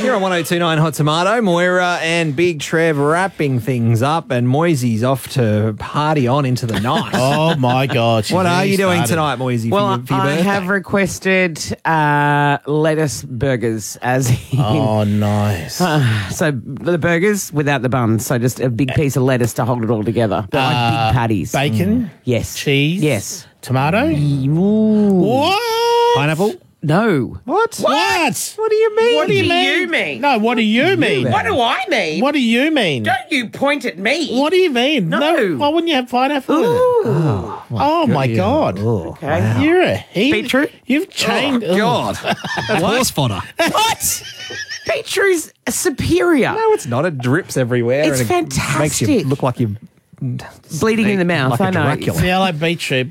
You're on 102.9 Hot Tomato. Moira and Big Trev wrapping things up, and Moisey's off to party on into the night. Oh, my God. What are you doing tonight, Moisey, Well, for your I birthday? have requested lettuce burgers, as in... Oh, nice. So the burgers without the buns, so just a big piece of lettuce to hold it all together. They're like big patties. Bacon? Yes. Cheese? Yes. Tomato? Ooh. What? Pineapple? No. What? What? What do you mean? What do you mean? No, what do you mean? What do I mean? What do you mean? Don't you point at me. What do you mean? No. Why wouldn't you have pineapple in it? Oh, my God. Okay. You're a heat. Beetroot? You've changed. Oh, God. That's horse fodder. What? Beetroot's superior. No, it's not. It drips everywhere. It's and it makes you fantastic. look like you're Bleeding in the mouth, like a I know. Dracula. See, I like beetroot.